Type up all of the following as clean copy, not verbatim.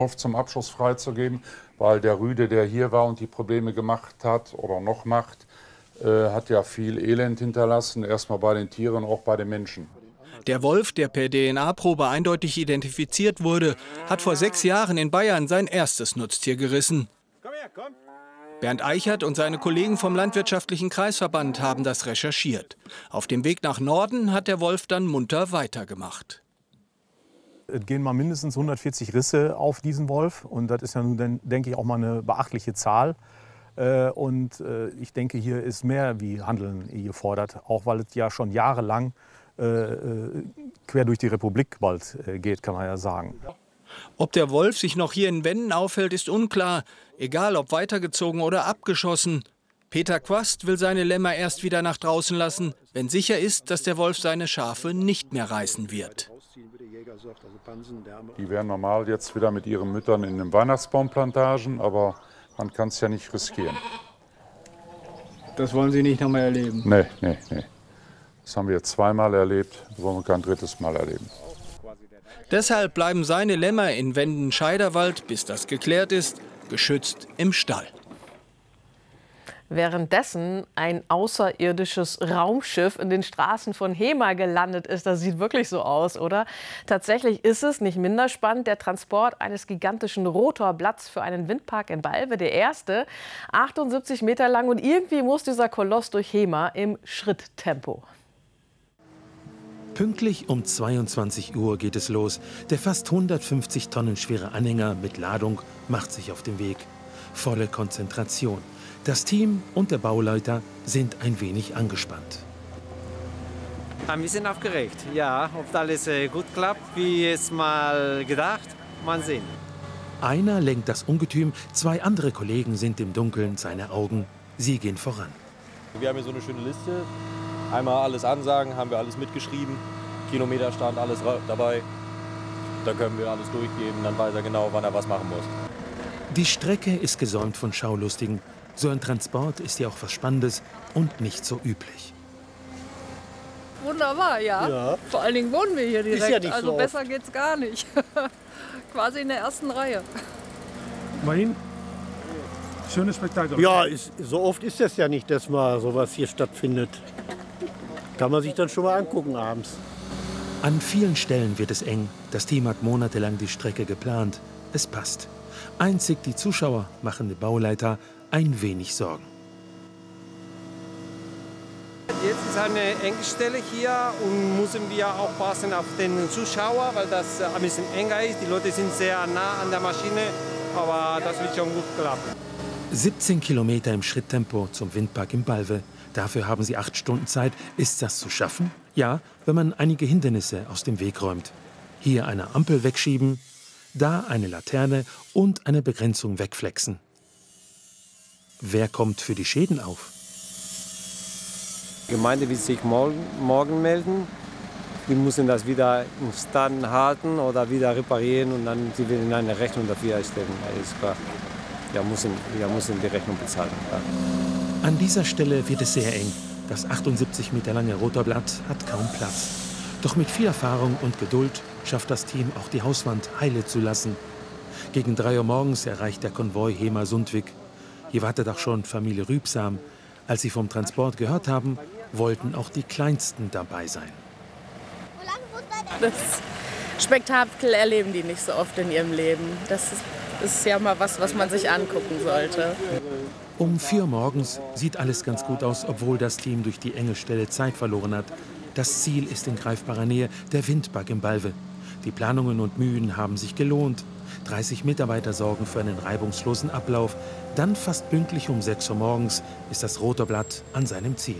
Zum Abschuss freizugeben, weil der Rüde, der hier war und die Probleme gemacht hat oder noch macht, hat ja viel Elend hinterlassen, erstmal bei den Tieren, auch bei den Menschen. Der Wolf, der per DNA-Probe eindeutig identifiziert wurde, hat vor 6 Jahren in Bayern sein erstes Nutztier gerissen. Komm her, komm. Bernd Eichert und seine Kollegen vom Landwirtschaftlichen Kreisverband haben das recherchiert. Auf dem Weg nach Norden hat der Wolf dann munter weitergemacht. Es gehen mal mindestens 140 Risse auf diesen Wolf. Und das ist ja nun, denke ich, auch mal eine beachtliche Zahl. Ich denke, hier ist mehr wie Handeln gefordert. Auch weil es ja schon jahrelang quer durch die Republik bald geht, kann man ja sagen. Ob der Wolf sich noch hier in Wenden aufhält, ist unklar. Egal, ob weitergezogen oder abgeschossen. Peter Quast will seine Lämmer erst wieder nach draußen lassen, wenn sicher ist, dass der Wolf seine Schafe nicht mehr reißen wird. Die wären normal jetzt wieder mit ihren Müttern in den Weihnachtsbaumplantagen, aber man kann es ja nicht riskieren. Das wollen Sie nicht noch mal erleben? Nee. Das haben wir jetzt zweimal erlebt, das wollen wir kein drittes Mal erleben. Deshalb bleiben seine Lämmer in Wenden-Scheiderwald, bis das geklärt ist, geschützt im Stall. Währenddessen ein außerirdisches Raumschiff in den Straßen von Hemer gelandet ist. Das sieht wirklich so aus, oder? Tatsächlich ist es nicht minder spannend, der Transport eines gigantischen Rotorblatts für einen Windpark in Balve, der erste, 78 Meter lang. Und irgendwie muss dieser Koloss durch Hemer im Schritttempo. Pünktlich um 22 Uhr geht es los. Der fast 150 Tonnen schwere Anhänger mit Ladung macht sich auf den Weg. Volle Konzentration. Das Team und der Bauleiter sind ein wenig angespannt. Ein bisschen aufgeregt, ja. Ob alles gut klappt, wie es mal gedacht, mal sehen. Einer lenkt das Ungetüm, 2 andere Kollegen sind im Dunkeln seine Augen. Sie gehen voran. Wir haben hier so eine schöne Liste. Einmal alles ansagen, haben wir alles mitgeschrieben. Kilometerstand, alles dabei. Da können wir alles durchgeben, dann weiß er genau, wann er was machen muss. Die Strecke ist gesäumt von Schaulustigen. So ein Transport ist ja auch was Spannendes und nicht so üblich. Wunderbar, ja. Vor allen Dingen wohnen wir hier direkt. Ist ja nicht also so besser oft. geht's gar nicht. Quasi in der ersten Reihe. Immerhin. Schönes Spektakel. Ja, so oft ist es ja nicht, dass mal sowas hier stattfindet. Kann man sich dann schon mal angucken abends. An vielen Stellen wird es eng. Das Team hat monatelang die Strecke geplant. Es passt. Einzig die Zuschauer machen den Bauleiter ein wenig Sorgen. Jetzt ist eine enge Stelle hier und müssen wir aufpassen auf den Zuschauer, weil das ein bisschen enger ist. Die Leute sind sehr nah an der Maschine, aber das wird schon gut klappen. 17 Kilometer im Schritttempo zum Windpark in Balve. Dafür haben sie 8 Stunden Zeit. Ist das zu schaffen? Ja, wenn man einige Hindernisse aus dem Weg räumt. Hier eine Ampel wegschieben, da eine Laterne und eine Begrenzung wegflexen. Wer kommt für die Schäden auf? Die Gemeinde wird sich morgen melden. Wir müssen das wieder im Stand halten oder wieder reparieren und dann sie werden eine Rechnung dafür erstellen. Alles klar. Wir müssen die Rechnung bezahlen. Ja. An dieser Stelle wird es sehr eng. Das 78 Meter lange Rotorblatt hat kaum Platz. Doch mit viel Erfahrung und Geduld schafft das Team auch die Hauswand heile zu lassen. Gegen 3 Uhr morgens erreicht der Konvoi Hemer-Sundwig. Hier wartet auch schon Familie Rübsam. Als sie vom Transport gehört haben, wollten auch die Kleinsten dabei sein. Das Spektakel erleben die nicht so oft in ihrem Leben. Das ist ja mal was man sich angucken sollte. Um 4 Uhr morgens sieht alles ganz gut aus, obwohl das Team durch die enge Stelle Zeit verloren hat. Das Ziel ist in greifbarer Nähe, der Windpark in Balve. Die Planungen und Mühen haben sich gelohnt. 30 Mitarbeiter sorgen für einen reibungslosen Ablauf. Dann fast pünktlich um 6 Uhr morgens ist das Rotorblatt an seinem Ziel.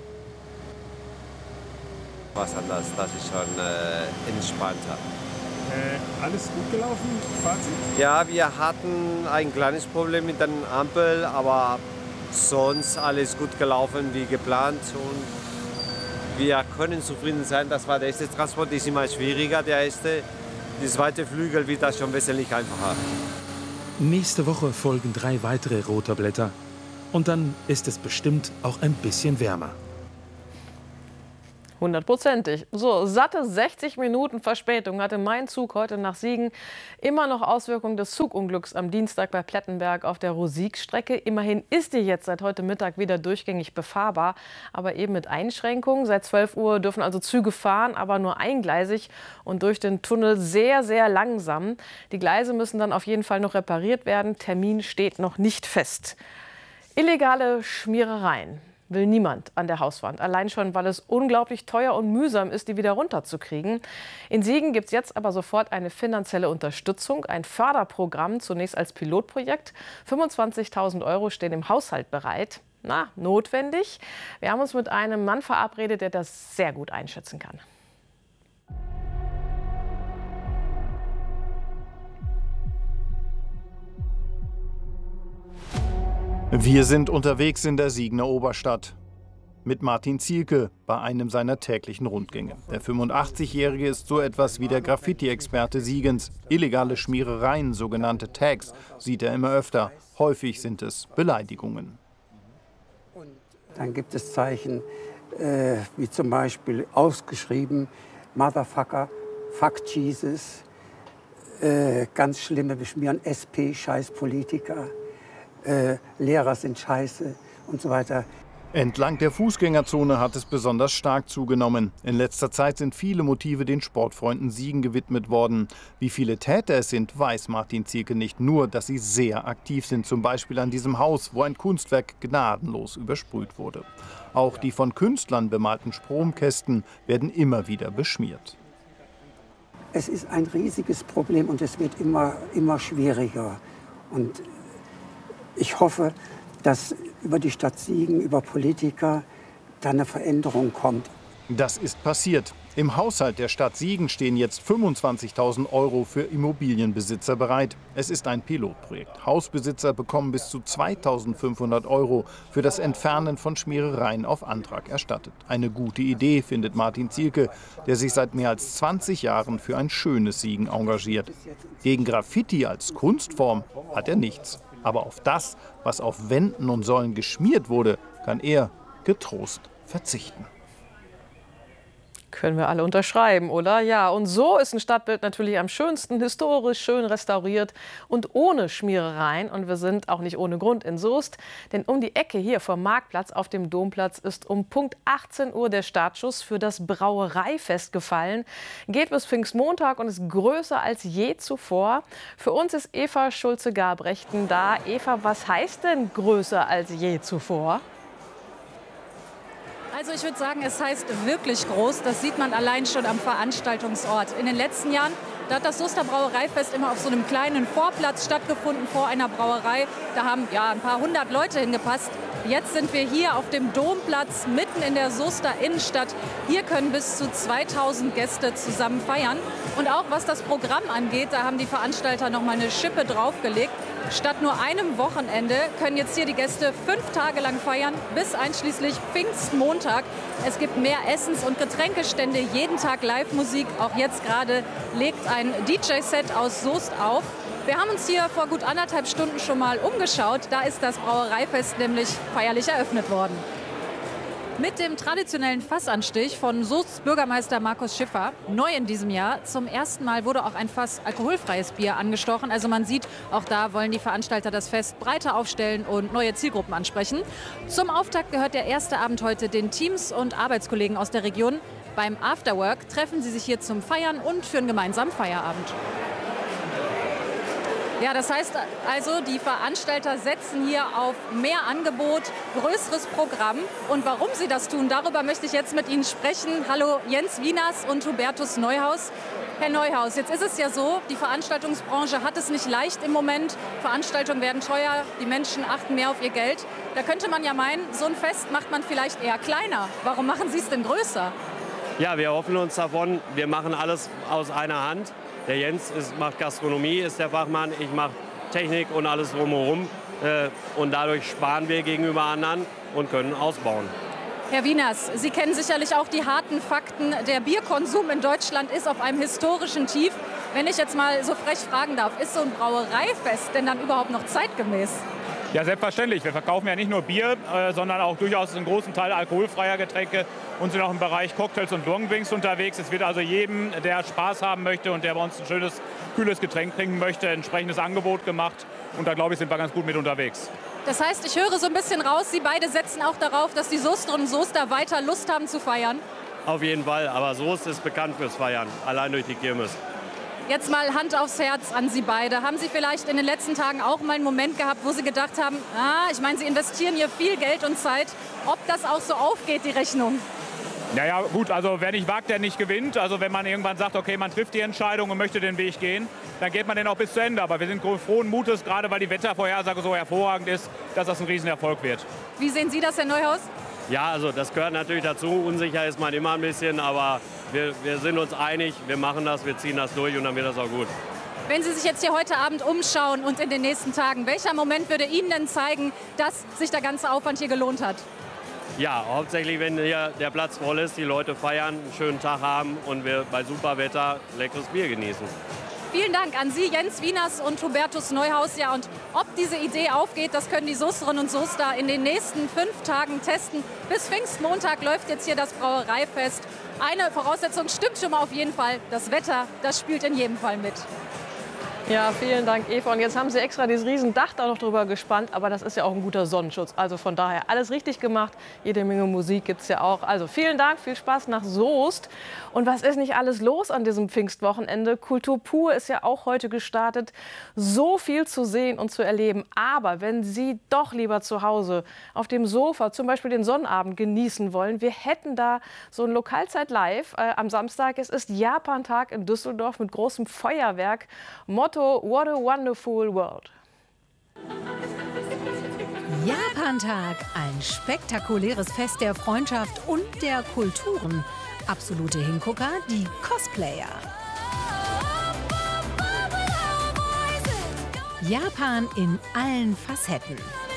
Was anders, das ist schon entspannter. Alles gut gelaufen? Fazit? Ja, wir hatten ein kleines Problem mit der Ampel, aber sonst alles gut gelaufen wie geplant. Und wir können zufrieden sein. Das war der erste Transport, das ist immer schwieriger, der erste. Der zweite Flügel wird das schon wesentlich einfacher. Nächste Woche folgen 3 weitere Rotorblätter. Und dann ist es bestimmt auch ein bisschen wärmer. 100%. So, satte 60 Minuten Verspätung hatte mein Zug heute nach Siegen. Immer noch Auswirkungen des Zugunglücks am Dienstag bei Plettenberg auf der Rosig-Strecke. Immerhin ist die jetzt seit heute Mittag wieder durchgängig befahrbar, aber eben mit Einschränkungen. Seit 12 Uhr dürfen also Züge fahren, aber nur eingleisig und durch den Tunnel sehr, sehr langsam. Die Gleise müssen dann auf jeden Fall noch repariert werden. Termin steht noch nicht fest. Illegale Schmierereien will niemand an der Hauswand. Allein schon, weil es unglaublich teuer und mühsam ist, die wieder runterzukriegen. In Siegen gibt es jetzt aber sofort eine finanzielle Unterstützung, ein Förderprogramm, zunächst als Pilotprojekt. 25.000 € stehen im Haushalt bereit. Na, notwendig. Wir haben uns mit einem Mann verabredet, der das sehr gut einschätzen kann. Wir sind unterwegs in der Siegener Oberstadt mit Martin Zielke bei einem seiner täglichen Rundgänge. Der 85-Jährige ist so etwas wie der Graffiti-Experte Siegens. Illegale Schmierereien, sogenannte Tags, sieht er immer öfter. Häufig sind es Beleidigungen. Dann gibt es Zeichen wie zum Beispiel ausgeschrieben Motherfucker, Fuck Jesus, ganz schlimme Beschmieren, SP, scheiß Politiker. Lehrer sind scheiße und so weiter. Entlang der Fußgängerzone hat es besonders stark zugenommen. In letzter Zeit sind viele Motive den Sportfreunden Siegen gewidmet worden. Wie viele Täter es sind, weiß Martin Zielke nicht, nur, dass sie sehr aktiv sind. Zum Beispiel an diesem Haus, wo ein Kunstwerk gnadenlos übersprüht wurde. Auch die von Künstlern bemalten Stromkästen werden immer wieder beschmiert. Es ist ein riesiges Problem und es wird immer schwieriger. Und ich hoffe, dass über die Stadt Siegen, über Politiker, da eine Veränderung kommt. Das ist passiert. Im Haushalt der Stadt Siegen stehen jetzt 25.000 € für Immobilienbesitzer bereit. Es ist ein Pilotprojekt. Hausbesitzer bekommen bis zu 2.500 € für das Entfernen von Schmierereien auf Antrag erstattet. Eine gute Idee, findet Martin Zielke, der sich seit mehr als 20 Jahren für ein schönes Siegen engagiert. Gegen Graffiti als Kunstform hat er nichts. Aber auf das, was auf Wänden und Säulen geschmiert wurde, kann er getrost verzichten. Können wir alle unterschreiben, oder? Ja, und so ist ein Stadtbild natürlich am schönsten, historisch schön restauriert und ohne Schmierereien. Und wir sind auch nicht ohne Grund in Soest, denn um die Ecke hier vom Marktplatz auf dem Domplatz ist um Punkt 18 Uhr der Startschuss für das Brauereifest gefallen. Geht bis Pfingstmontag und ist größer als je zuvor. Für uns ist Eva Schulze-Gabrechten da. Eva, was heißt denn größer als je zuvor? Also ich würde sagen, es heißt wirklich groß. Das sieht man allein schon am Veranstaltungsort. In den letzten Jahren, da hat das Soester Brauereifest immer auf so einem kleinen Vorplatz stattgefunden, vor einer Brauerei. Da haben ja ein paar hundert Leute hingepasst. Jetzt sind wir hier auf dem Domplatz, mitten in der Soester Innenstadt. Hier können bis zu 2000 Gäste zusammen feiern. Und auch was das Programm angeht, da haben die Veranstalter noch mal eine Schippe draufgelegt. Statt nur einem Wochenende können jetzt hier die Gäste 5 Tage lang feiern, bis einschließlich Pfingstmontag. Es gibt mehr Essens- und Getränkestände, jeden Tag Live-Musik. Auch jetzt gerade legt ein DJ-Set aus Soest auf. Wir haben uns hier vor gut 1,5 Stunden schon mal umgeschaut. Da ist das Brauereifest nämlich feierlich eröffnet worden. Mit dem traditionellen Fassanstich von Soests Bürgermeister Markus Schiffer, neu in diesem Jahr. Zum ersten Mal wurde auch ein Fass alkoholfreies Bier angestochen. Also man sieht, auch da wollen die Veranstalter das Fest breiter aufstellen und neue Zielgruppen ansprechen. Zum Auftakt gehört der erste Abend heute den Teams und Arbeitskollegen aus der Region. Beim Afterwork treffen sie sich hier zum Feiern und für einen gemeinsamen Feierabend. Ja, das heißt also, die Veranstalter setzen hier auf mehr Angebot, größeres Programm. Und warum sie das tun, darüber möchte ich jetzt mit Ihnen sprechen. Hallo Jens Wieners und Hubertus Neuhaus. Herr Neuhaus, jetzt ist es ja so, die Veranstaltungsbranche hat es nicht leicht im Moment. Veranstaltungen werden teuer, die Menschen achten mehr auf ihr Geld. Da könnte man ja meinen, so ein Fest macht man vielleicht eher kleiner. Warum machen Sie es denn größer? Ja, wir erhoffen uns davon, wir machen alles aus einer Hand. Der Jens macht Gastronomie, ist der Fachmann, ich mache Technik und alles drumherum. Und dadurch sparen wir gegenüber anderen und können ausbauen. Herr Wieners, Sie kennen sicherlich auch die harten Fakten. Der Bierkonsum in Deutschland ist auf einem historischen Tief. Wenn ich jetzt mal so frech fragen darf, ist so ein Brauereifest denn dann überhaupt noch zeitgemäß? Ja, selbstverständlich. Wir verkaufen ja nicht nur Bier, sondern auch durchaus einen großen Teil alkoholfreier Getränke und sind auch im Bereich Cocktails und Longdrinks unterwegs. Es wird also jedem, der Spaß haben möchte und der bei uns ein schönes, kühles Getränk trinken möchte, ein entsprechendes Angebot gemacht. Und da, glaube ich, sind wir ganz gut mit unterwegs. Das heißt, ich höre so ein bisschen raus, Sie beide setzen auch darauf, dass die Soesterinnen und Soester weiter Lust haben zu feiern. Auf jeden Fall, aber Soest ist bekannt fürs Feiern, allein durch die Kirmes. Jetzt mal Hand aufs Herz an Sie beide. Haben Sie vielleicht in den letzten Tagen auch mal einen Moment gehabt, wo Sie gedacht haben, ich meine, Sie investieren hier viel Geld und Zeit, ob das auch so aufgeht, die Rechnung? Naja, gut, also wer nicht wagt, der nicht gewinnt. Also wenn man irgendwann sagt, okay, man trifft die Entscheidung und möchte den Weg gehen, dann geht man den auch bis zu Ende. Aber wir sind frohen Mutes, gerade weil die Wettervorhersage so hervorragend ist, dass das ein Riesenerfolg wird. Wie sehen Sie das, Herr Neuhaus? Ja, also das gehört natürlich dazu. Unsicher ist man immer ein bisschen, aber wir sind uns einig, wir machen das, wir ziehen das durch und dann wird das auch gut. Wenn Sie sich jetzt hier heute Abend umschauen und in den nächsten Tagen, welcher Moment würde Ihnen denn zeigen, dass sich der ganze Aufwand hier gelohnt hat? Ja, hauptsächlich, wenn hier der Platz voll ist, die Leute feiern, einen schönen Tag haben und wir bei super Wetter leckeres Bier genießen. Vielen Dank an Sie, Jens Wieners und Hubertus Neuhaus. Ja, und ob diese Idee aufgeht, das können die Soesterinnen und Soester in den nächsten 5 Tagen testen. Bis Pfingstmontag läuft jetzt hier das Brauereifest. Eine Voraussetzung stimmt schon mal auf jeden Fall. Das Wetter, das spielt in jedem Fall mit. Ja, vielen Dank, Eva. Und jetzt haben Sie extra dieses Riesendach da noch drüber gespannt. Aber das ist ja auch ein guter Sonnenschutz. Also von daher alles richtig gemacht. Jede Menge Musik gibt es ja auch. Also vielen Dank, viel Spaß nach Soest. Und was ist nicht alles los an diesem Pfingstwochenende? Kultur pur ist ja auch heute gestartet. So viel zu sehen und zu erleben. Aber wenn Sie doch lieber zu Hause auf dem Sofa zum Beispiel den Sonnabend genießen wollen, wir hätten da so ein Lokalzeit live am Samstag. Es ist Japantag in Düsseldorf mit großem Feuerwerk. Motto: What a wonderful world. Japantag, ein spektakuläres Fest der Freundschaft und der Kulturen. Absolute Hingucker, die Cosplayer. Japan in allen Facetten.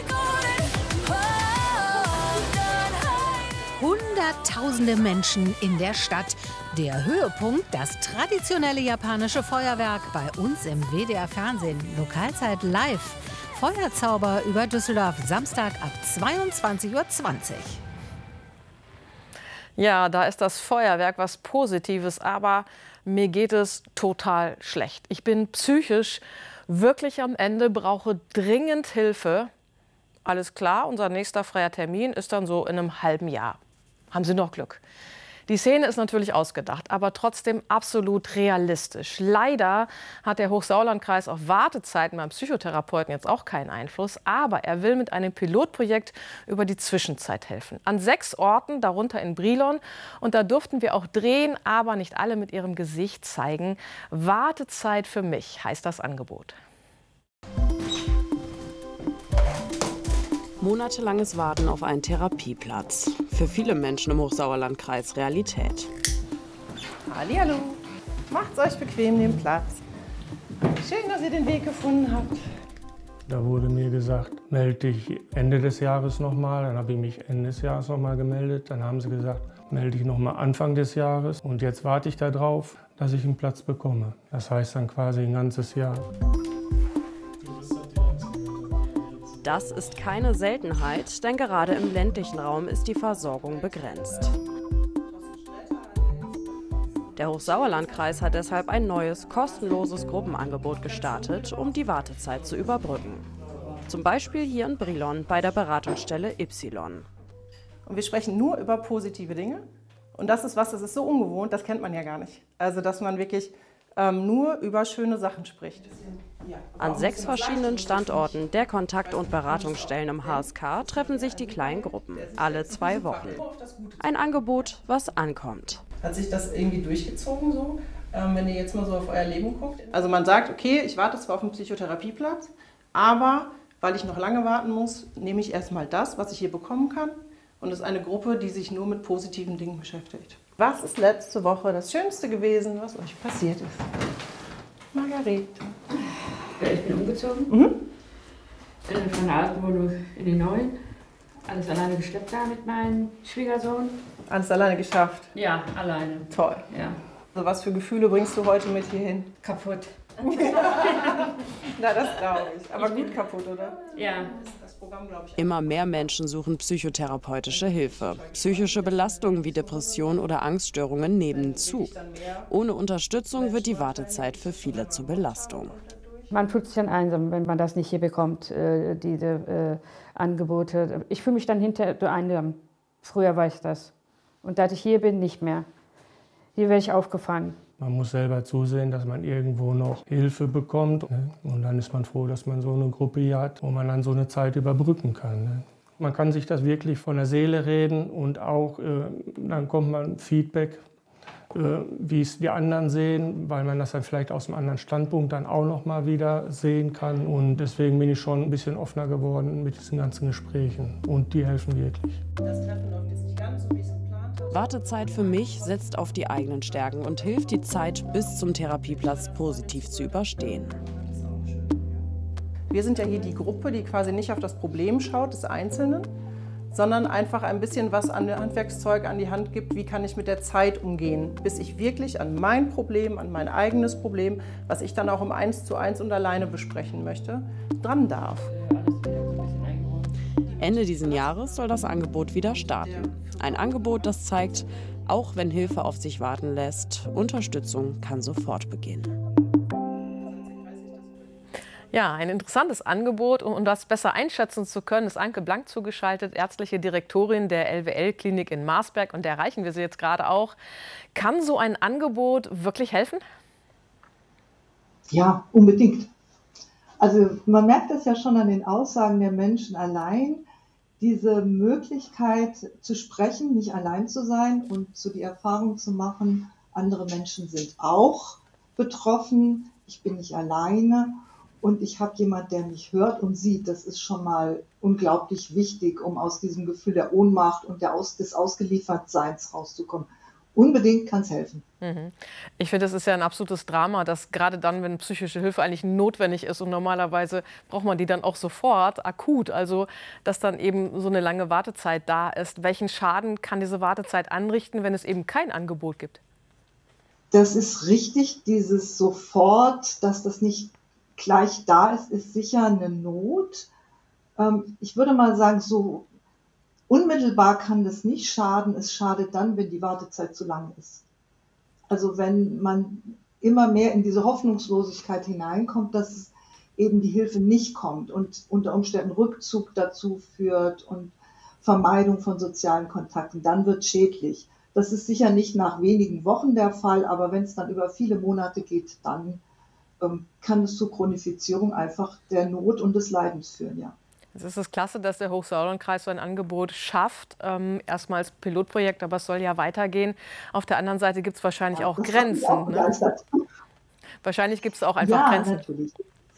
Hunderttausende Menschen in der Stadt. Der Höhepunkt, das traditionelle japanische Feuerwerk bei uns im WDR-Fernsehen. Lokalzeit live. Feuerzauber über Düsseldorf, Samstag ab 22:20 Uhr. Ja, da ist das Feuerwerk was Positives, aber mir geht es total schlecht. Ich bin psychisch wirklich am Ende, brauche dringend Hilfe. Alles klar, unser nächster freier Termin ist dann so in einem halben Jahr. Haben Sie noch Glück. Die Szene ist natürlich ausgedacht, aber trotzdem absolut realistisch. Leider hat der Hochsauerlandkreis auf Wartezeiten beim Psychotherapeuten jetzt auch keinen Einfluss. Aber er will mit einem Pilotprojekt über die Zwischenzeit helfen. An 6 Orten, darunter in Brilon. Und da durften wir auch drehen, aber nicht alle mit ihrem Gesicht zeigen. Wartezeit für mich heißt das Angebot. Monatelanges Warten auf einen Therapieplatz. Für viele Menschen im Hochsauerlandkreis Realität. Hallihallo, macht's euch bequem, den Platz. Schön, dass ihr den Weg gefunden habt. Da wurde mir gesagt, melde dich Ende des Jahres nochmal. Dann habe ich mich Ende des Jahres nochmal gemeldet. Dann haben sie gesagt, melde dich nochmal Anfang des Jahres. Und jetzt warte ich darauf, dass ich einen Platz bekomme. Das heißt dann quasi ein ganzes Jahr. Das ist keine Seltenheit, denn gerade im ländlichen Raum ist die Versorgung begrenzt. Der Hochsauerlandkreis hat deshalb ein neues, kostenloses Gruppenangebot gestartet, um die Wartezeit zu überbrücken. Zum Beispiel hier in Brilon bei der Beratungsstelle Y. Und wir sprechen nur über positive Dinge. Und das ist so ungewohnt, das kennt man ja gar nicht. Also, dass man wirklich nur über schöne Sachen spricht. An 6 verschiedenen Standorten der Kontakt- und Beratungsstellen im HSK treffen sich die kleinen Gruppen, alle 2 Wochen. Ein Angebot, was ankommt. Hat sich das irgendwie durchgezogen so, wenn ihr jetzt mal so auf euer Leben guckt? Also man sagt, okay, ich warte zwar auf einen Psychotherapieplatz, aber weil ich noch lange warten muss, nehme ich erstmal das, was ich hier bekommen kann. Und es ist eine Gruppe, die sich nur mit positiven Dingen beschäftigt. Was ist letzte Woche das Schönste gewesen, was euch passiert ist? Margarete. Ja, ich bin umgezogen. Von der alten Wohnung in die neuen. Alles alleine geschleppt da mit meinem Schwiegersohn. Alles alleine geschafft? Ja, alleine. Toll. Ja. Also was für Gefühle bringst du heute mit hierhin? Kaputt. Na, das glaube ich. Aber gut kaputt, oder? Ja. Immer mehr Menschen suchen psychotherapeutische Hilfe. Psychische Belastungen wie Depressionen oder Angststörungen nehmen zu. Ohne Unterstützung wird die Wartezeit für viele zur Belastung. Man fühlt sich dann einsam, wenn man das nicht hier bekommt, diese Angebote. Ich fühle mich dann hinterher einsam. Früher war ich das. Und seit ich hier bin, nicht mehr. Hier werde ich aufgefangen. Man muss selber zusehen, dass man irgendwo noch Hilfe bekommt. Und dann ist man froh, dass man so eine Gruppe hier hat, wo man dann so eine Zeit überbrücken kann. Man kann sich das wirklich von der Seele reden und auch dann kommt man Feedback, wie es die anderen sehen, weil man das dann vielleicht aus einem anderen Standpunkt dann auch noch mal wieder sehen kann. Und deswegen bin ich schon ein bisschen offener geworden mit diesen ganzen Gesprächen. Und die helfen wirklich. Das Treffen läuft jetzt nicht ganz so, wie es geplant hat. Wartezeit für mich setzt auf die eigenen Stärken und hilft, die Zeit bis zum Therapieplatz positiv zu überstehen. Wir sind ja hier die Gruppe, die quasi nicht auf das Problem schaut des Einzelnen, sondern einfach ein bisschen was an Handwerkszeug an die Hand gibt, wie kann ich mit der Zeit umgehen, bis ich wirklich an mein Problem, an mein eigenes Problem, was ich dann auch im 1:1 und alleine besprechen möchte, dran darf. Ende dieses Jahres soll das Angebot wieder starten. Ein Angebot, das zeigt, auch wenn Hilfe auf sich warten lässt, Unterstützung kann sofort beginnen. Ja, ein interessantes Angebot. Um das besser einschätzen zu können, ist Anke Blank zugeschaltet, ärztliche Direktorin der LWL-Klinik in Marsberg. Und da erreichen wir sie jetzt gerade auch. Kann so ein Angebot wirklich helfen? Ja, unbedingt. Also man merkt das ja schon an den Aussagen der Menschen allein. Diese Möglichkeit zu sprechen, nicht allein zu sein und so die Erfahrung zu machen, andere Menschen sind auch betroffen, ich bin nicht alleine. Und ich habe jemand, der mich hört und sieht. Das ist schon mal unglaublich wichtig, um aus diesem Gefühl der Ohnmacht und des Ausgeliefertseins rauszukommen. Unbedingt kann es helfen. Ich finde, das ist ja ein absolutes Drama, dass gerade dann, wenn psychische Hilfe eigentlich notwendig ist und normalerweise braucht man die dann auch sofort, akut, also dass dann eben so eine lange Wartezeit da ist. Welchen Schaden kann diese Wartezeit anrichten, wenn es eben kein Angebot gibt? Das ist richtig, dieses sofort, dass das nicht gleich da ist sicher eine Not. Ich würde mal sagen, so unmittelbar kann das nicht schaden. Es schadet dann, wenn die Wartezeit zu lang ist. Also wenn man immer mehr in diese Hoffnungslosigkeit hineinkommt, dass eben die Hilfe nicht kommt und unter Umständen Rückzug dazu führt und Vermeidung von sozialen Kontakten, dann wird es schädlich. Das ist sicher nicht nach wenigen Wochen der Fall, aber wenn es dann über viele Monate geht, dann kann es zur Chronifizierung einfach der Not und des Leidens führen, ja. Es ist klasse, dass der Hochsauerlandkreis so ein Angebot schafft. Erstmal als Pilotprojekt, aber es soll ja weitergehen. Auf der anderen Seite gibt es wahrscheinlich auch Grenzen. Auch, ne? Wahrscheinlich gibt es auch einfach Grenzen. Natürlich.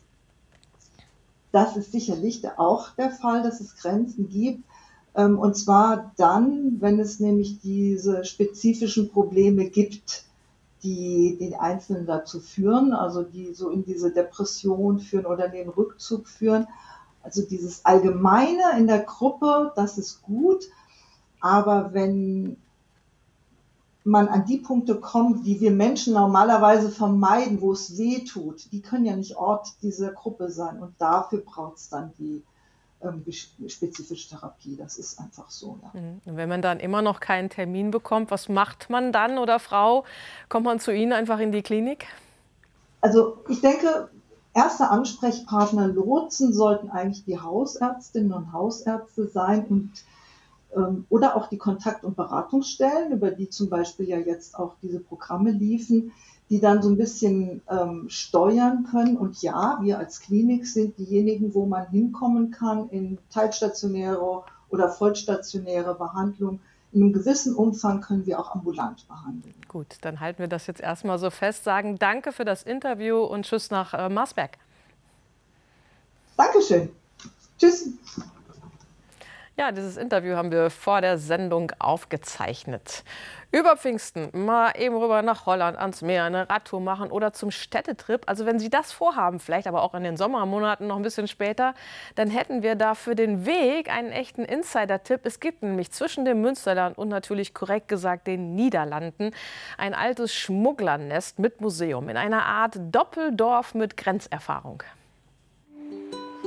Das ist sicherlich auch der Fall, dass es Grenzen gibt. Und zwar dann, wenn es nämlich diese spezifischen Probleme gibt, die den Einzelnen dazu führen, also die so in diese Depression führen oder in den Rückzug führen. Also dieses Allgemeine in der Gruppe, das ist gut, aber wenn man an die Punkte kommt, die wir Menschen normalerweise vermeiden, wo es weh tut, die können ja nicht Ort dieser Gruppe sein und dafür braucht es dann die spezifische Therapie, das ist einfach so. Ja. Und wenn man dann immer noch keinen Termin bekommt, was macht man dann oder Frau? Kommt man zu Ihnen einfach in die Klinik? Also ich denke, erster Ansprechpartner, Lotsen sollten eigentlich die Hausärztinnen und Hausärzte sein und oder auch die Kontakt- und Beratungsstellen, über die zum Beispiel ja jetzt auch diese Programme liefen, die dann so ein bisschen steuern können. Und ja, wir als Klinik sind diejenigen, wo man hinkommen kann in teilstationäre oder vollstationäre Behandlung. In einem gewissen Umfang können wir auch ambulant behandeln. Gut, dann halten wir das jetzt erstmal so fest. Sagen danke für das Interview und tschüss nach Marsberg. Dankeschön. Tschüss. Ja, dieses Interview haben wir vor der Sendung aufgezeichnet. Über Pfingsten mal eben rüber nach Holland, ans Meer, eine Radtour machen oder zum Städtetrip. Also wenn Sie das vorhaben, vielleicht aber auch in den Sommermonaten noch ein bisschen später, dann hätten wir da für den Weg einen echten Insider-Tipp. Es gibt nämlich zwischen dem Münsterland und natürlich korrekt gesagt den Niederlanden ein altes Schmugglernest mit Museum in einer Art Doppeldorf mit Grenzerfahrung.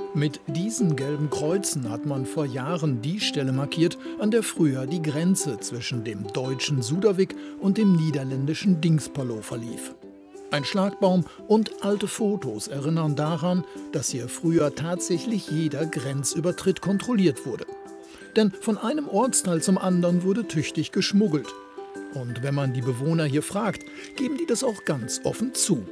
Mit diesen gelben Kreuzen hat man vor Jahren die Stelle markiert, an der früher die Grenze zwischen dem deutschen Suderwick und dem niederländischen Dingsperlo verlief. Ein Schlagbaum und alte Fotos erinnern daran, dass hier früher tatsächlich jeder Grenzübertritt kontrolliert wurde. Denn von einem Ortsteil zum anderen wurde tüchtig geschmuggelt. Und wenn man die Bewohner hier fragt, geben die das auch ganz offen zu.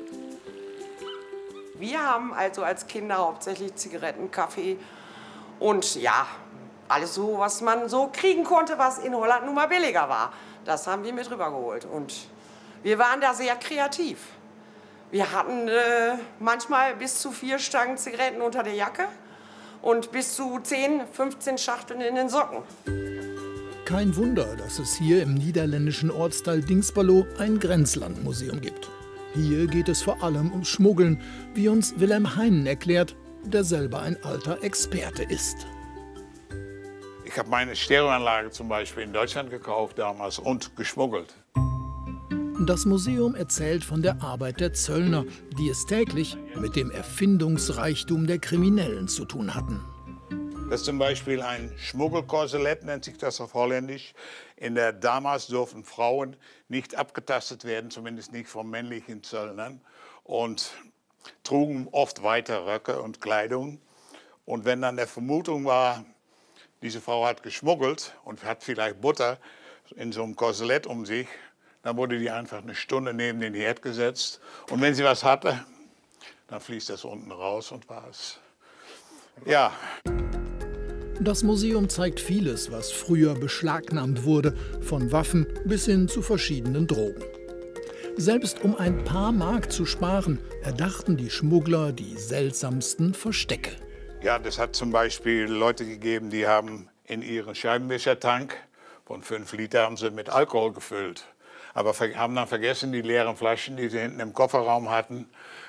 Wir haben also als Kinder hauptsächlich Zigaretten, Kaffee und ja, alles so, was man so kriegen konnte, was in Holland nun mal billiger war. Das haben wir mit rübergeholt und wir waren da sehr kreativ. Wir hatten manchmal bis zu 4 Stangen Zigaretten unter der Jacke und bis zu 10, 15 Schachteln in den Socken. Kein Wunder, dass es hier im niederländischen Ortsteil Dingsperlo ein Grenzlandmuseum gibt. Hier geht es vor allem um Schmuggeln, wie uns Wilhelm Heinen erklärt, der selber ein alter Experte ist. Ich habe meine Stereoanlage zum Beispiel in Deutschland gekauft damals und geschmuggelt. Das Museum erzählt von der Arbeit der Zöllner, die es täglich mit dem Erfindungsreichtum der Kriminellen zu tun hatten. Das ist zum Beispiel ein Schmuggelkorsett, nennt sich das auf Holländisch. Damals durften Frauen nicht abgetastet werden, zumindest nicht von männlichen Zöllnern. Und trugen oft weite Röcke und Kleidung. Und wenn dann der Vermutung war, diese Frau hat geschmuggelt und hat vielleicht Butter in so einem Korsett um sich, dann wurde die einfach eine Stunde neben den Herd gesetzt. Und wenn sie was hatte, dann fließt das unten raus und war es. Ja. Das Museum zeigt vieles, was früher beschlagnahmt wurde, von Waffen bis hin zu verschiedenen Drogen. Selbst um ein paar Mark zu sparen, erdachten die Schmuggler die seltsamsten Verstecke. Ja, das hat zum Beispiel Leute gegeben, die haben in ihren Scheibenwischertank von 5 Liter haben sie mit Alkohol gefüllt. Aber haben dann vergessen, die leeren Flaschen, die sie hinten im Kofferraum hatten,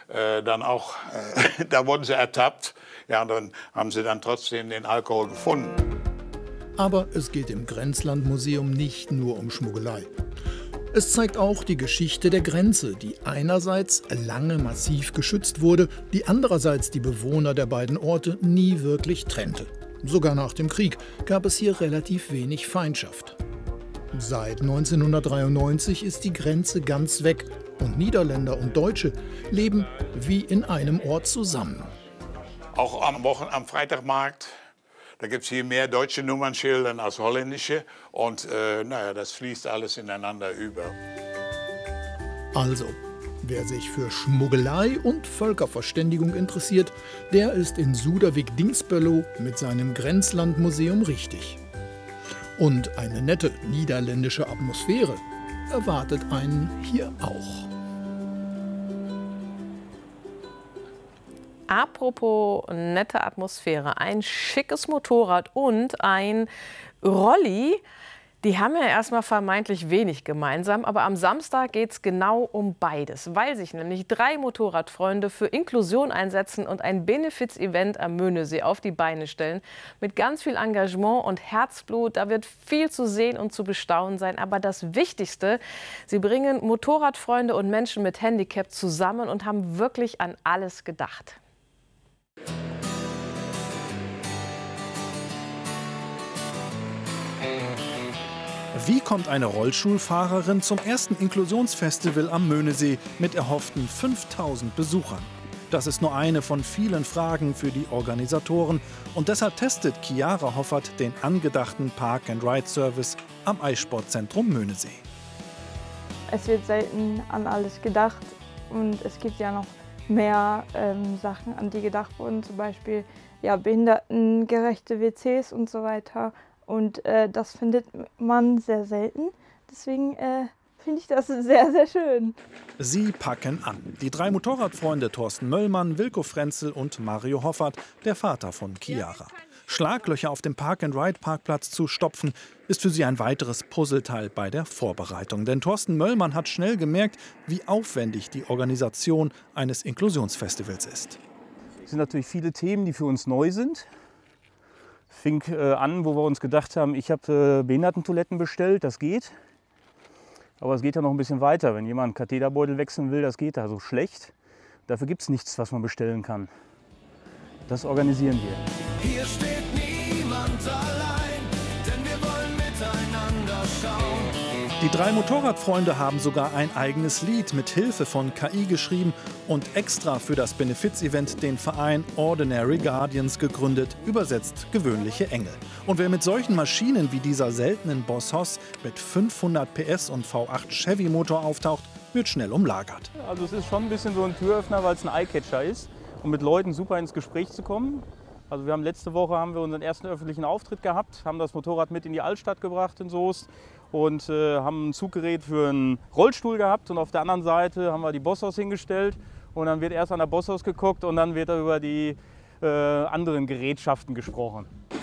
da wurden sie ertappt. Ja, und dann haben sie dann trotzdem den Alkohol gefunden. Aber es geht im Grenzlandmuseum nicht nur um Schmuggelei. Es zeigt auch die Geschichte der Grenze, die einerseits lange massiv geschützt wurde, die andererseits die Bewohner der beiden Orte nie wirklich trennte. Sogar nach dem Krieg gab es hier relativ wenig Feindschaft. Seit 1993 ist die Grenze ganz weg und Niederländer und Deutsche leben wie in einem Ort zusammen. Auch am Freitagmarkt, da gibt es hier mehr deutsche Nummernschilder als holländische. Und das fließt alles ineinander über. Also, wer sich für Schmuggelei und Völkerverständigung interessiert, der ist in Suderwick-Dingsperlo mit seinem Grenzlandmuseum richtig. Und eine nette niederländische Atmosphäre erwartet einen hier auch. Apropos nette Atmosphäre, ein schickes Motorrad und ein Rolli, die haben ja erstmal vermeintlich wenig gemeinsam, aber am Samstag geht es genau um beides, weil sich nämlich 3 Motorradfreunde für Inklusion einsetzen und ein Benefiz-Event am Möhnesee auf die Beine stellen. Mit ganz viel Engagement und Herzblut, da wird viel zu sehen und zu bestaunen sein. Aber das Wichtigste, sie bringen Motorradfreunde und Menschen mit Handicap zusammen und haben wirklich an alles gedacht. Wie kommt eine Rollstuhlfahrerin zum ersten Inklusionsfestival am Möhnesee mit erhofften 5000 Besuchern? Das ist nur eine von vielen Fragen für die Organisatoren. Und deshalb testet Chiara Hoffert den angedachten Park-and-Ride-Service am Eissportzentrum Möhnesee. Es wird selten an alles gedacht und es gibt ja noch mehr Sachen, an die gedacht wurden, zum Beispiel ja, behindertengerechte WCs und so weiter. Und das findet man sehr selten. Deswegen finde ich das sehr, sehr schön. Sie packen an. Die 3 Motorradfreunde Thorsten Möllmann, Wilko Frenzel und Mario Hoffert, der Vater von Chiara. Schlaglöcher auf dem Park-and-Ride-Parkplatz zu stopfen, ist für sie ein weiteres Puzzleteil bei der Vorbereitung. Denn Thorsten Möllmann hat schnell gemerkt, wie aufwendig die Organisation eines Inklusionsfestivals ist. Es sind natürlich viele Themen, die für uns neu sind. Es fing an, wo wir uns gedacht haben, ich habe Behindertentoiletten bestellt, das geht. Aber es geht ja noch ein bisschen weiter. Wenn jemand einen Katheterbeutel wechseln will, das geht da so schlecht. Dafür gibt es nichts, was man bestellen kann. Das organisieren wir. Hier steht niemand allein, denn wir wollen miteinander schauen. Die 3 Motorradfreunde haben sogar ein eigenes Lied mit Hilfe von KI geschrieben und extra für das Benefiz-Event den Verein Ordinary Guardians gegründet, übersetzt gewöhnliche Engel. Und wer mit solchen Maschinen wie dieser seltenen Boss Hoss mit 500 PS und V8 Chevy-Motor auftaucht, wird schnell umlagert. Also es ist schon ein bisschen so ein Türöffner, weil es ein Eyecatcher ist, um mit Leuten super ins Gespräch zu kommen. Also letzte Woche haben wir unseren ersten öffentlichen Auftritt gehabt, haben das Motorrad mit in die Altstadt gebracht in Soest und haben ein Zuggerät für einen Rollstuhl gehabt und auf der anderen Seite haben wir die Boss Hoss hingestellt und dann wird erst an der Boss Hoss geguckt und dann wird über die anderen Gerätschaften gesprochen.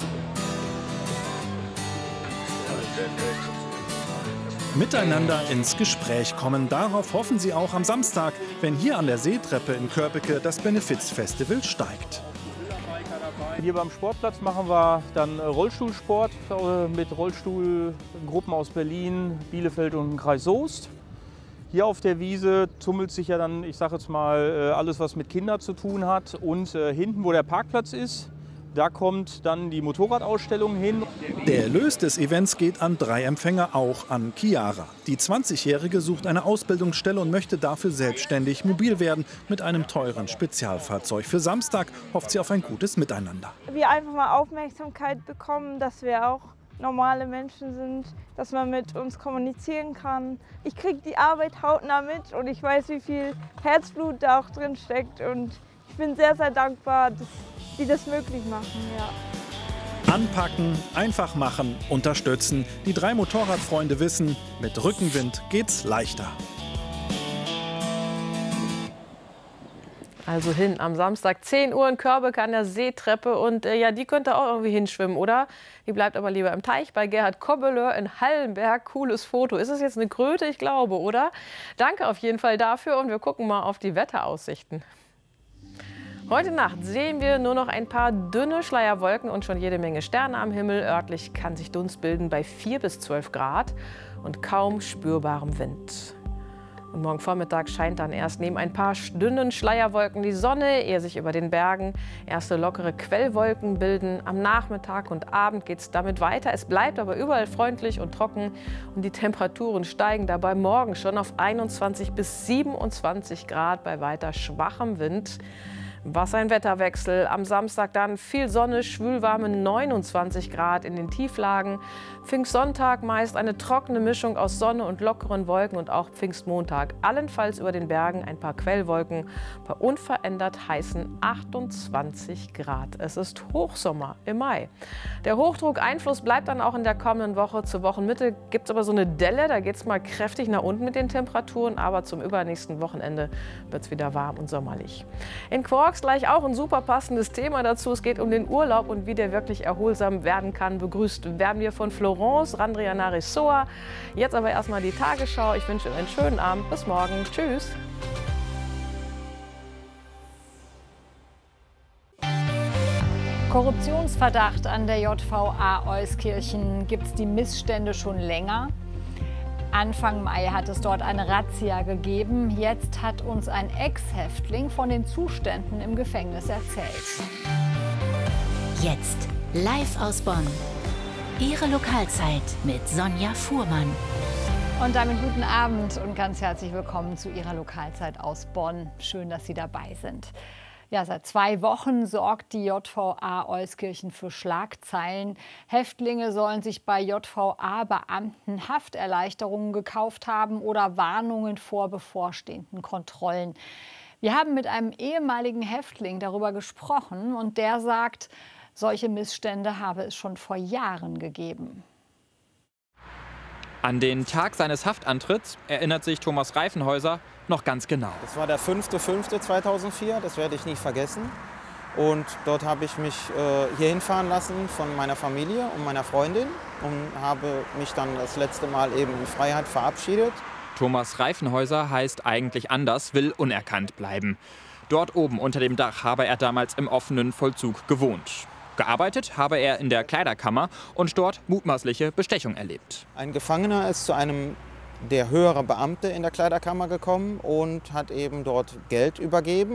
Miteinander ins Gespräch kommen. Darauf hoffen sie auch am Samstag, wenn hier an der Seetreppe in Köpeke das Benefiz-Festival steigt. Hier beim Sportplatz machen wir dann Rollstuhlsport mit Rollstuhlgruppen aus Berlin, Bielefeld und dem Kreis Soest. Hier auf der Wiese tummelt sich ja dann, ich sage jetzt mal, alles, was mit Kindern zu tun hat. Und hinten, wo der Parkplatz ist, da kommt dann die Motorradausstellung hin. Der Erlös des Events geht an 3 Empfänger, auch an Chiara. Die 20-Jährige sucht eine Ausbildungsstelle und möchte dafür selbstständig mobil werden mit einem teuren Spezialfahrzeug. Für Samstag hofft sie auf ein gutes Miteinander. Wir einfach mal Aufmerksamkeit bekommen, dass wir auch normale Menschen sind, dass man mit uns kommunizieren kann. Ich kriege die Arbeit hautnah mit und ich weiß, wie viel Herzblut da auch drin steckt. Und ich bin sehr, sehr dankbar, dass die das möglich machen. Ja. Anpacken, einfach machen, unterstützen. Die 3 Motorradfreunde wissen, mit Rückenwind geht's leichter. Also hin am Samstag 10 Uhr in Körbeke an der Seetreppe und ja, die könnte auch irgendwie hinschwimmen, oder? Die bleibt aber lieber im Teich bei Gerhard Kobbeleur in Hallenberg. Cooles Foto. Ist es jetzt eine Kröte? Ich glaube, oder? Danke auf jeden Fall dafür und wir gucken mal auf die Wetteraussichten. Heute Nacht sehen wir nur noch ein paar dünne Schleierwolken und schon jede Menge Sterne am Himmel. Örtlich kann sich Dunst bilden bei 4 bis 12 Grad und kaum spürbarem Wind. Und morgen Vormittag scheint dann erst neben ein paar dünnen Schleierwolken die Sonne, ehe sich über den Bergen erste lockere Quellwolken bilden. Am Nachmittag und Abend geht es damit weiter. Es bleibt aber überall freundlich und trocken und die Temperaturen steigen dabei morgen schon auf 21 bis 27 Grad bei weiter schwachem Wind. Was ein Wetterwechsel. Am Samstag dann viel Sonne, schwülwarme 29 Grad in den Tieflagen. Pfingstsonntag meist eine trockene Mischung aus Sonne und lockeren Wolken und auch Pfingstmontag. Allenfalls über den Bergen ein paar Quellwolken bei unverändert heißen 28 Grad. Es ist Hochsommer im Mai. Der Hochdruckeinfluss bleibt dann auch in der kommenden Woche. Zur Wochenmitte gibt es aber so eine Delle. Da geht es mal kräftig nach unten mit den Temperaturen. Aber zum übernächsten Wochenende wird es wieder warm und sommerlich. In Quarks gleich auch ein super passendes Thema dazu. Es geht um den Urlaub und wie der wirklich erholsam werden kann. Begrüßt werden wir von Florence Randrianari-Soa. Jetzt aber erstmal die Tagesschau. Ich wünsche Ihnen einen schönen Abend. Bis morgen. Tschüss. Korruptionsverdacht an der JVA Euskirchen. Gibt es die Missstände schon länger? Anfang Mai hat es dort eine Razzia gegeben. Jetzt hat uns ein Ex-Häftling von den Zuständen im Gefängnis erzählt. Jetzt live aus Bonn. Ihre Lokalzeit mit Sonja Fuhrmann. Und damit guten Abend und ganz herzlich willkommen zu Ihrer Lokalzeit aus Bonn. Schön, dass Sie dabei sind. Ja, seit 2 Wochen sorgt die JVA Euskirchen für Schlagzeilen. Häftlinge sollen sich bei JVA-Beamten Hafterleichterungen gekauft haben oder Warnungen vor bevorstehenden Kontrollen. Wir haben mit einem ehemaligen Häftling darüber gesprochen und der sagt, solche Missstände habe es schon vor Jahren gegeben. An den Tag seines Haftantritts erinnert sich Thomas Reifenhäuser noch ganz genau. Das war der 5.5.2004, das werde ich nie vergessen. Und dort habe ich mich hier hinfahren lassen von meiner Familie und meiner Freundin und habe mich dann das letzte Mal eben in Freiheit verabschiedet. Thomas Reifenhäuser heißt eigentlich anders, will unerkannt bleiben. Dort oben unter dem Dach habe er damals im offenen Vollzug gewohnt. Gearbeitet habe er in der Kleiderkammer und dort mutmaßliche Bestechung erlebt. Ein Gefangener ist zu einem der höheren Beamte in der Kleiderkammer gekommen und hat eben dort Geld übergeben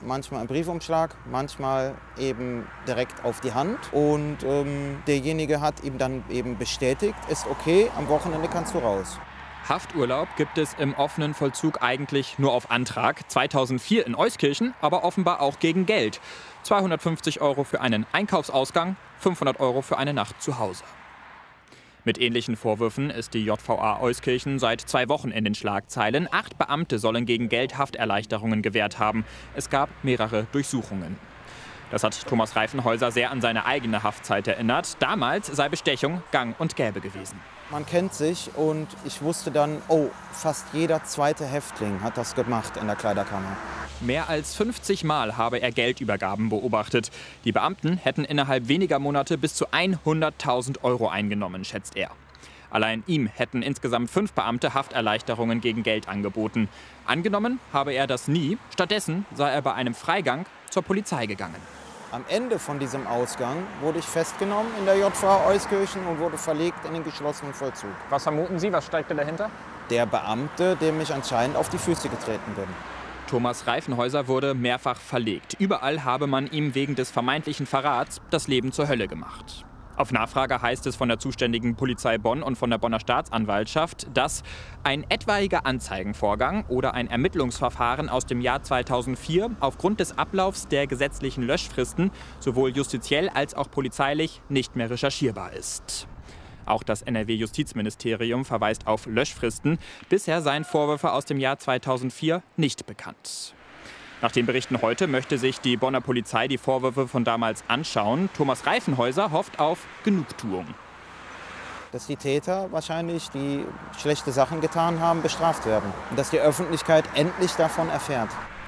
manchmal im Briefumschlag, manchmal eben direkt auf die Hand. Und derjenige hat ihm dann eben bestätigt, ist okay, am Wochenende kannst du raus. Hafturlaub gibt es im offenen Vollzug eigentlich nur auf Antrag. 2004 in Euskirchen, aber offenbar auch gegen Geld. 250 € für einen Einkaufsausgang, 500 € für eine Nacht zu Hause. Mit ähnlichen Vorwürfen ist die JVA Euskirchen seit 2 Wochen in den Schlagzeilen. 8 Beamte sollen gegen Geld Hafterleichterungen gewährt haben. Es gab mehrere Durchsuchungen. Das hat Thomas Reifenhäuser sehr an seine eigene Haftzeit erinnert. Damals sei Bestechung gang und gäbe gewesen. Man kennt sich und ich wusste dann, oh, fast jeder zweite Häftling hat das gemacht in der Kleiderkammer. Mehr als 50 Mal habe er Geldübergaben beobachtet. Die Beamten hätten innerhalb weniger Monate bis zu 100.000 € eingenommen, schätzt er. Allein ihm hätten insgesamt 5 Beamte Hafterleichterungen gegen Geld angeboten. Angenommen habe er das nie. Stattdessen sei er bei einem Freigang zur Polizei gegangen. Am Ende von diesem Ausgang wurde ich festgenommen in der JVA Euskirchen und wurde verlegt in den geschlossenen Vollzug. Was vermuten Sie? Was steckte dahinter? Der Beamte, dem ich anscheinend auf die Füße getreten bin. Thomas Reifenhäuser wurde mehrfach verlegt. Überall habe man ihm wegen des vermeintlichen Verrats das Leben zur Hölle gemacht. Auf Nachfrage heißt es von der zuständigen Polizei Bonn und von der Bonner Staatsanwaltschaft, dass ein etwaiger Anzeigenvorgang oder ein Ermittlungsverfahren aus dem Jahr 2004 aufgrund des Ablaufs der gesetzlichen Löschfristen sowohl justiziell als auch polizeilich nicht mehr recherchierbar ist. Auch das NRW-Justizministerium verweist auf Löschfristen. Bisher seien Vorwürfe aus dem Jahr 2004 nicht bekannt. Nach den Berichten heute möchte sich die Bonner Polizei die Vorwürfe von damals anschauen. Thomas Reifenhäuser hofft auf Genugtuung. Dass die Täter wahrscheinlich, die schlechte Sachen getan haben, bestraft werden. Und dass die Öffentlichkeit endlich davon erfährt.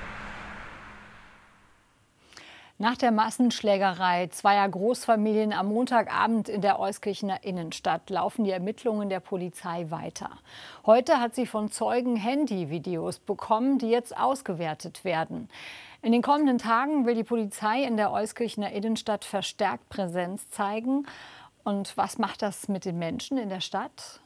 Nach der Massenschlägerei zweier Großfamilien am Montagabend in der Euskirchener Innenstadt laufen die Ermittlungen der Polizei weiter. Heute hat sie von Zeugen Handyvideos bekommen, die jetzt ausgewertet werden. In den kommenden Tagen will die Polizei in der Euskirchener Innenstadt verstärkt Präsenz zeigen. Und was macht das mit den Menschen in der Stadt?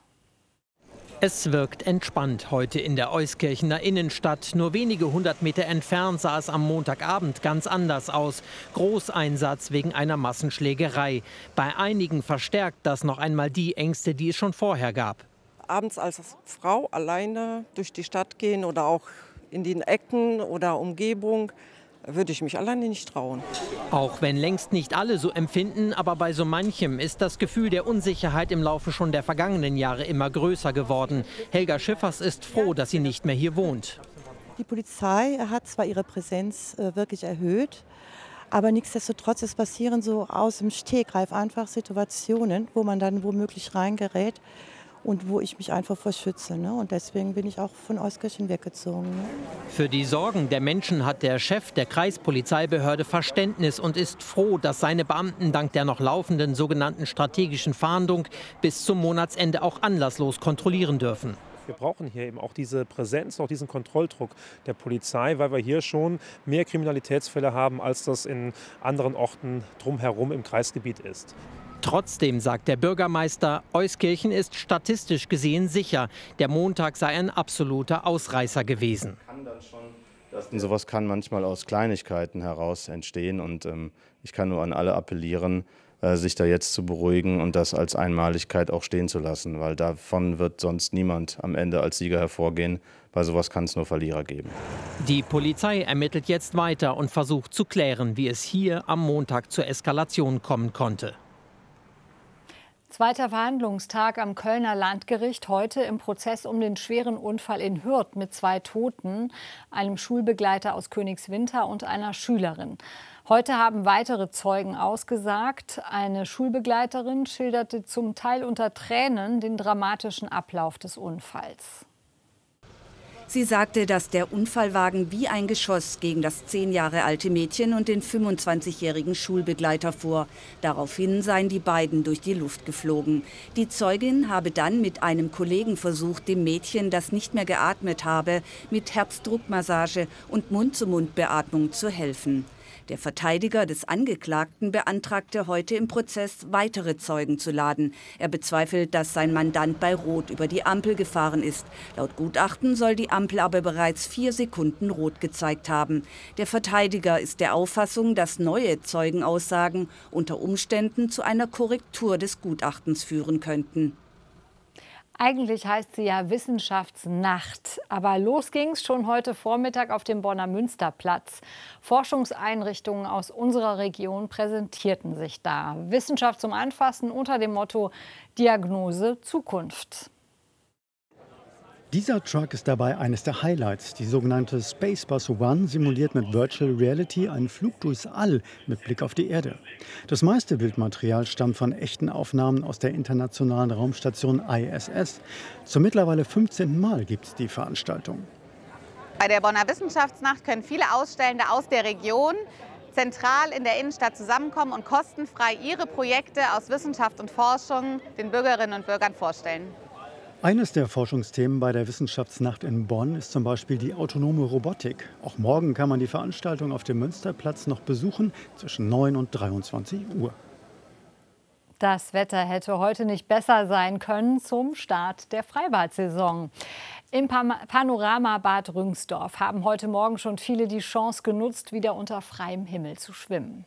Es wirkt entspannt heute in der Euskirchener Innenstadt. Nur wenige 100 Meter entfernt sah es am Montagabend ganz anders aus. Großeinsatz wegen einer Massenschlägerei. Bei einigen verstärkt das noch einmal die Ängste, die es schon vorher gab. Abends als Frau alleine durch die Stadt gehen oder auch in den Ecken oder Umgebung, würde ich mich alleine nicht trauen. Auch wenn längst nicht alle so empfinden, aber bei so manchem ist das Gefühl der Unsicherheit im Laufe schon der vergangenen Jahre immer größer geworden. Helga Schiffers ist froh, dass sie nicht mehr hier wohnt. Die Polizei hat zwar ihre Präsenz wirklich erhöht, aber nichtsdestotrotz, es passieren so aus dem Stegreif einfach Situationen, wo man dann womöglich reingerät. Und wo ich mich einfach vor schütze. Ne? Und deswegen bin ich auch von Euskirchen weggezogen. Ne? Für die Sorgen der Menschen hat der Chef der Kreispolizeibehörde Verständnis und ist froh, dass seine Beamten dank der noch laufenden sogenannten strategischen Fahndung bis zum Monatsende auch anlasslos kontrollieren dürfen. Wir brauchen hier eben auch diese Präsenz, auch diesen Kontrolldruck der Polizei, weil wir hier schon mehr Kriminalitätsfälle haben, als das in anderen Orten drumherum im Kreisgebiet ist. Trotzdem sagt der Bürgermeister, Euskirchen ist statistisch gesehen sicher. Der Montag sei ein absoluter Ausreißer gewesen. Und sowas kann manchmal aus Kleinigkeiten heraus entstehen. Und ich kann nur an alle appellieren, sich da jetzt zu beruhigen und das als Einmaligkeit auch stehen zu lassen. Weil davon wird sonst niemand am Ende als Sieger hervorgehen. Bei sowas kann es nur Verlierer geben. Die Polizei ermittelt jetzt weiter und versucht zu klären, wie es hier am Montag zur Eskalation kommen konnte. Zweiter Verhandlungstag am Kölner Landgericht, heute im Prozess um den schweren Unfall in Hürth mit 2 Toten, einem Schulbegleiter aus Königswinter und einer Schülerin. Heute haben weitere Zeugen ausgesagt. Eine Schulbegleiterin schilderte zum Teil unter Tränen den dramatischen Ablauf des Unfalls. Sie sagte, dass der Unfallwagen wie ein Geschoss gegen das 10 Jahre alte Mädchen und den 25-jährigen Schulbegleiter fuhr. Daraufhin seien die beiden durch die Luft geflogen. Die Zeugin habe dann mit einem Kollegen versucht, dem Mädchen, das nicht mehr geatmet habe, mit Herzdruckmassage und Mund-zu-Mund-Beatmung zu helfen. Der Verteidiger des Angeklagten beantragte heute im Prozess, weitere Zeugen zu laden. Er bezweifelt, dass sein Mandant bei Rot über die Ampel gefahren ist. Laut Gutachten soll die Ampel aber bereits 4 Sekunden rot gezeigt haben. Der Verteidiger ist der Auffassung, dass neue Zeugenaussagen unter Umständen zu einer Korrektur des Gutachtens führen könnten. Eigentlich heißt sie ja Wissenschaftsnacht. Aber los ging's schon heute Vormittag auf dem Bonner Münsterplatz. Forschungseinrichtungen aus unserer Region präsentierten sich da. Wissenschaft zum Anfassen unter dem Motto Diagnose Zukunft. Dieser Truck ist dabei eines der Highlights. Die sogenannte Spacebus One simuliert mit Virtual Reality einen Flug durchs All mit Blick auf die Erde. Das meiste Bildmaterial stammt von echten Aufnahmen aus der internationalen Raumstation ISS. Zum mittlerweile 15. Mal gibt es die Veranstaltung. Bei der Bonner Wissenschaftsnacht können viele Ausstellende aus der Region zentral in der Innenstadt zusammenkommen und kostenfrei ihre Projekte aus Wissenschaft und Forschung den Bürgerinnen und Bürgern vorstellen. Eines der Forschungsthemen bei der Wissenschaftsnacht in Bonn ist zum Beispiel die autonome Robotik. Auch morgen kann man die Veranstaltung auf dem Münsterplatz noch besuchen, zwischen 9 und 23 Uhr. Das Wetter hätte heute nicht besser sein können zum Start der Freibad-Saison. Im Panoramabad Rüngsdorf haben heute Morgen schon viele die Chance genutzt, wieder unter freiem Himmel zu schwimmen.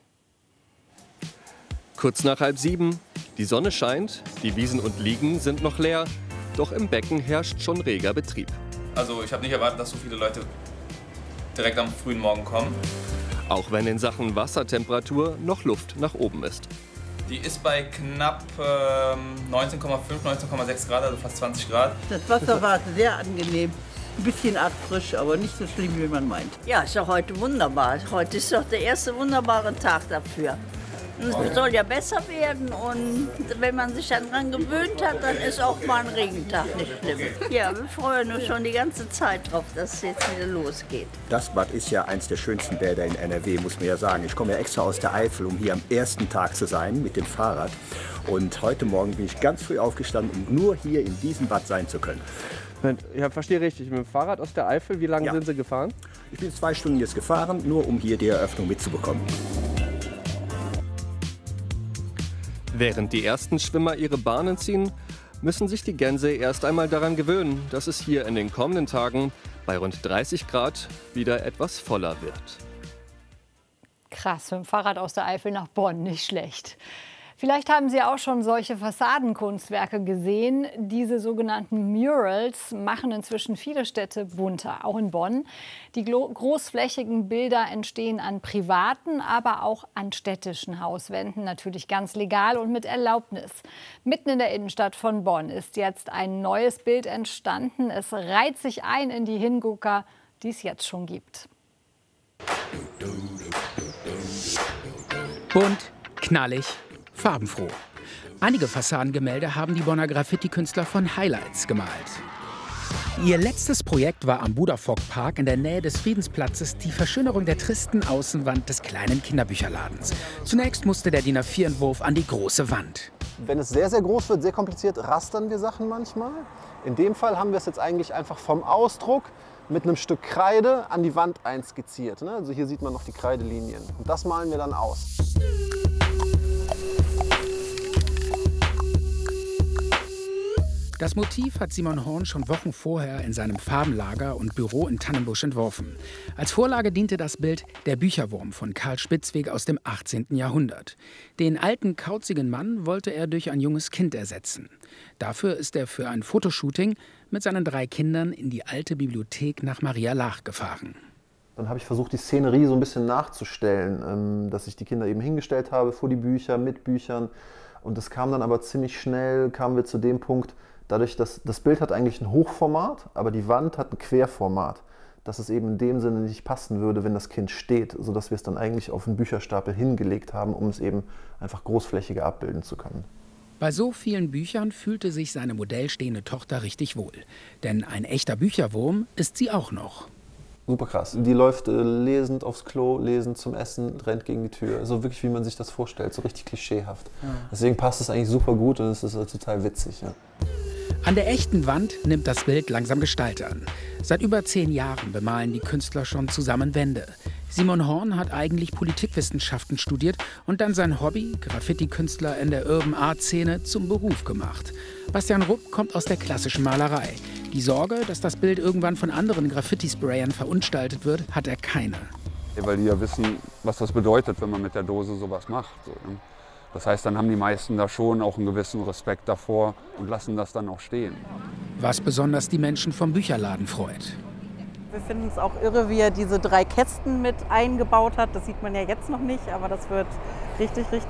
Kurz nach 6:30, die Sonne scheint, die Wiesen und Liegen sind noch leer. Doch im Becken herrscht schon reger Betrieb. Also ich habe nicht erwartet, dass so viele Leute direkt am frühen Morgen kommen. Auch wenn in Sachen Wassertemperatur noch Luft nach oben ist. Die ist bei knapp 19,5, 19,6 Grad, also fast 20 Grad. Das Wasser war sehr angenehm. Ein bisschen arg frisch, aber nicht so schlimm, wie man meint. Ja, ist doch heute wunderbar. Heute ist doch der erste wunderbare Tag dafür. Es soll ja besser werden und wenn man sich dann dran gewöhnt hat, dann ist auch mal ein Regentag nicht schlimm. Ja, wir freuen uns schon die ganze Zeit drauf, dass es jetzt wieder losgeht. Das Bad ist ja eins der schönsten Bäder in NRW, muss man ja sagen. Ich komme ja extra aus der Eifel, um hier am ersten Tag zu sein mit dem Fahrrad. Und heute Morgen bin ich ganz früh aufgestanden, um nur hier in diesem Bad sein zu können. Ich verstehe richtig, mit dem Fahrrad aus der Eifel, wie lange sind Sie gefahren? Ich bin 2 Stunden jetzt gefahren, nur um hier die Eröffnung mitzubekommen. Während die ersten Schwimmer ihre Bahnen ziehen, müssen sich die Gänse erst einmal daran gewöhnen, dass es hier in den kommenden Tagen bei rund 30 Grad wieder etwas voller wird. Krass, mit dem Fahrrad aus der Eifel nach Bonn, nicht schlecht. Vielleicht haben Sie auch schon solche Fassadenkunstwerke gesehen. Diese sogenannten Murals machen inzwischen viele Städte bunter, auch in Bonn. Die großflächigen Bilder entstehen an privaten, aber auch an städtischen Hauswänden, natürlich ganz legal und mit Erlaubnis. Mitten in der Innenstadt von Bonn ist jetzt ein neues Bild entstanden. Es reiht sich ein in die Hingucker, die es jetzt schon gibt. Bunt, knallig, farbenfroh. Einige Fassadengemälde haben die Bonner Graffiti-Künstler von Highlights gemalt. Ihr letztes Projekt war am Budafock-Park in der Nähe des Friedensplatzes die Verschönerung der tristen Außenwand des kleinen Kinderbücherladens. Zunächst musste der DIN A4-Entwurf an die große Wand. Wenn es sehr, sehr groß wird, sehr kompliziert, rastern wir Sachen manchmal. In dem Fall haben wir es jetzt eigentlich einfach vom Ausdruck mit einem Stück Kreide an die Wand einskizziert. Also hier sieht man noch die Kreidelinien. Und das malen wir dann aus. Das Motiv hat Simon Horn schon Wochen vorher in seinem Farbenlager und Büro in Tannenbusch entworfen. Als Vorlage diente das Bild Der Bücherwurm von Karl Spitzweg aus dem 18. Jahrhundert. Den alten, kauzigen Mann wollte er durch ein junges Kind ersetzen. Dafür ist er für ein Fotoshooting mit seinen 3 Kindern in die alte Bibliothek nach Maria Laach gefahren. Dann habe ich versucht, die Szenerie so ein bisschen nachzustellen, dass ich die Kinder eben hingestellt habe vor die Bücher, mit Büchern. Und das kam dann aber ziemlich schnell, kamen wir zu dem Punkt, dadurch, dass das Bild hat eigentlich ein Hochformat, aber die Wand hat ein Querformat, dass es eben in dem Sinne nicht passen würde, wenn das Kind steht, sodass wir es dann eigentlich auf einen Bücherstapel hingelegt haben, um es eben einfach großflächiger abbilden zu können. Bei so vielen Büchern fühlte sich seine modellstehende Tochter richtig wohl. Denn ein echter Bücherwurm ist sie auch noch. Super krass. Die läuft lesend aufs Klo, lesend zum Essen, rennt gegen die Tür. So wirklich, wie man sich das vorstellt, so richtig klischeehaft. Ja. Deswegen passt es eigentlich super gut und es ist total witzig. Ja. An der echten Wand nimmt das Bild langsam Gestalt an. Seit über 10 Jahren bemalen die Künstler schon zusammen Wände. Simon Horn hat eigentlich Politikwissenschaften studiert und dann sein Hobby, Graffiti-Künstler in der Urban Art-Szene, zum Beruf gemacht. Bastian Rupp kommt aus der klassischen Malerei. Die Sorge, dass das Bild irgendwann von anderen Graffiti-Sprayern verunstaltet wird, hat er keine. Weil die ja wissen, was das bedeutet, wenn man mit der Dose sowas macht. So, ne? Das heißt, dann haben die meisten da schon auch einen gewissen Respekt davor und lassen das dann auch stehen. Was besonders die Menschen vom Bücherladen freut. Wir finden es auch irre, wie er diese 3 Kästen mit eingebaut hat. Das sieht man ja jetzt noch nicht, aber das wird richtig